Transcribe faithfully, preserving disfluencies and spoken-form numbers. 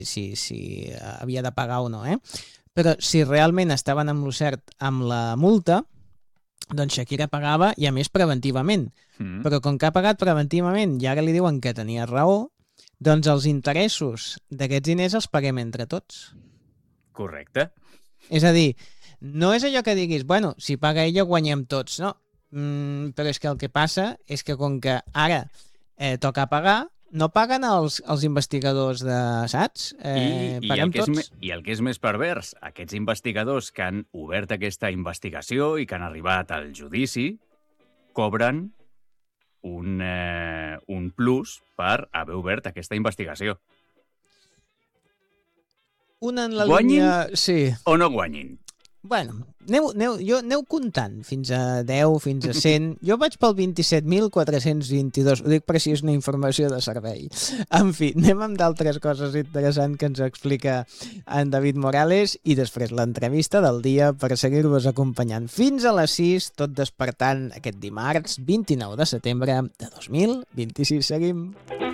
si, si havia de pagar o no, eh? Però si realment estaven amb lo cert amb la multa, doncs Shakira pagava, i a més preventivament. Mm. Però com que ha pagat preventivament i ara li diuen que tenia raó, doncs els interessos d'aquests diners els paguem entre tots. Correcte. És a dir, no és allò que diguis, bueno, si paga ella guanyem tots, no. Mm, però és que el que passa és que com que ara eh, toca pagar, no paguen els, els investigadors de saps? Eh, I, i, el paguem que és, me- tots. I el que és més pervers, aquests investigadors que han obert aquesta investigació i que han arribat al judici cobren un, eh, un plus per haver obert aquesta investigació. Una en la Guanyin línia... Sí. o no guanyin? Bueno, aneu, aneu, jo, aneu comptant fins a deu, fins a cent. Jo vaig pel vint-i-set mil quatre-cents vint-i-dos. Ho dic per si és una informació de servei. En fi, anem amb d'altres coses interessants que ens explica en David Morales i després l'entrevista del dia per seguir-vos acompanyant fins a les sis, tot despertant aquest dimarts vint-i-nou de setembre de dos mil vint-i-sis. Seguim.